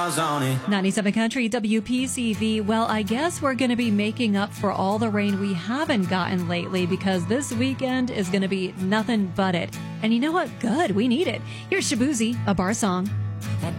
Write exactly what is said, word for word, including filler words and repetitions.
miles on it. ninety-seven Country W P C V. Well, I guess we're going to be making up for all the rain we haven't gotten lately because this weekend is going to be nothing but it. And you know what? Good. We need it. Here's Shabuzi, a bar song. That